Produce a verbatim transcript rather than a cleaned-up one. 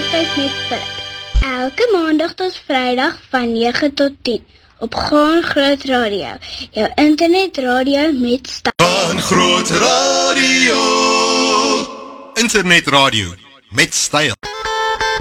Koffietyd met Philip. Elke maandag tot vrydag van nege tot tien op Gaan Groot Radio, jou internetradio met styl. Gaan Groot Radio, internetradio met styl.